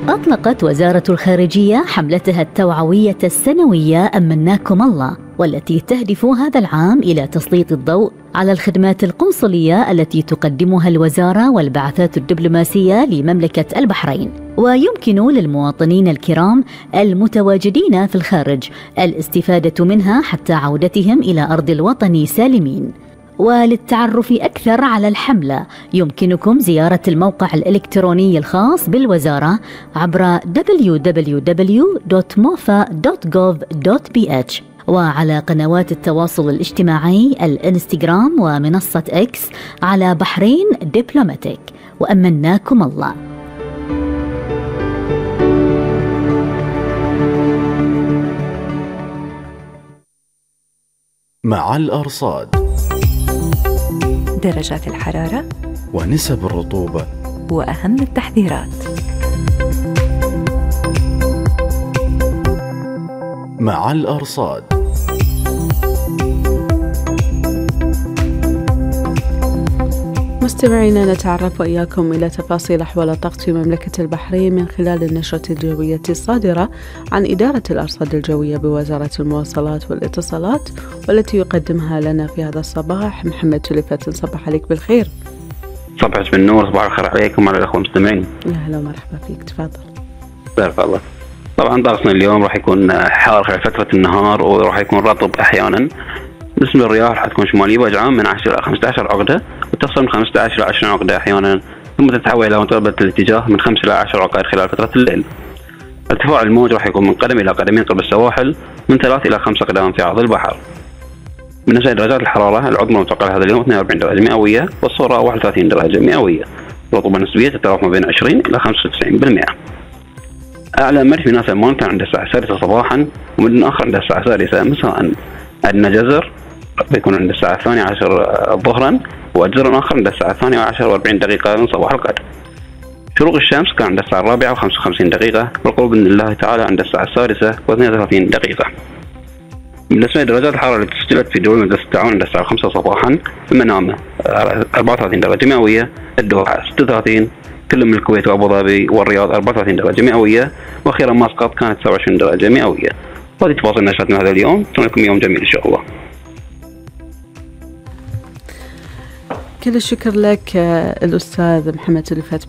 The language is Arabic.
أطلقت وزارة الخارجية حملتها التوعوية السنوية أمناكم الله، والتي تهدف هذا العام إلى تسليط الضوء على الخدمات القنصلية التي تقدمها الوزارة والبعثات الدبلوماسية لمملكة البحرين. ويمكن للمواطنين الكرام المتواجدين في الخارج الاستفادة منها حتى عودتهم إلى أرض الوطن سالمين. وللتعرف أكثر على الحملة يمكنكم زيارة الموقع الإلكتروني الخاص بالوزارة عبر www.mofa.gov.bh، وعلى قنوات التواصل الاجتماعي الإنستغرام ومنصة إكس على بحرين دبلوماتيك. وأمناكم الله. مع الأرصاد، درجات الحرارة ونسب الرطوبة وأهم التحذيرات. مع الأرصاد. مستمعينا، نتعرف وإياكم إلى تفاصيل أحوال الطقس في مملكة البحرين من خلال النشرة الجوية الصادرة عن إدارة الأرصاد الجوية بوزارة المواصلات والاتصالات، والتي يقدمها لنا في هذا الصباح محمد تلفت. صباح عليك بالخير. صباح بالنور، صباح الخير عليكم وعلى الأخوة المستمعين. أهلا ومرحبا فيك، تفضل. بارك الله. طبعا طقسنا اليوم راح يكون حار خلال فترة النهار، وراح يكون رطب أحيانا. بالنسبة للرياح راح تكون شمالية وجعان من 10 إلى 15 عقدة، وتصل من 15 إلى 20 عقدة أحيانا، ثم تتحول إلى متقلبة الاتجاه من 5 إلى 10 عقائد خلال فترة الليل. ارتفاع الموج راح يكون من قدم إلى قدمين قرب السواحل، من 3 إلى 5 قدم في عرض البحر. بالنسبة لدرجات الحرارة، العظمى المتوقعة هذا اليوم 42 درجة مئوية، والصغرى 31 درجة مئوية. الرطوبة النسبية تتراوح ما بين 20 إلى 95%. أعلى مرج في ناس المان كان عند الساعة 6 صباحا، ومدن آخر عند الساعة 6 مساء. عندنا جزر بيكون عند الساعة 12 ظهرا، وجزر آخر عند الساعة 12 و40 دقيقة من صباح الغد. شروق الشمس كان عند الساعة 4 و55 دقيقة، والغروب بإذن الله تعالى عند الساعة 6 و32 دقيقة. بالنسبة لدرجات الحرارة التي سجلت في دول مجلس التعاون عند الساعة 5 صباحا، المنامة 34 درجة مئوية، الدوحة 36، كل من الكويت وأبو ظبي والرياض 34 درجة مئوية، وأخيرا مسقط كانت 27 درجة مئوية. وهذه تفاصيل نشرتنا هذا اليوم. أتمنى لكم يوم جميل إن شاء الله. كل الشكر لك الأستاذ محمد تلفت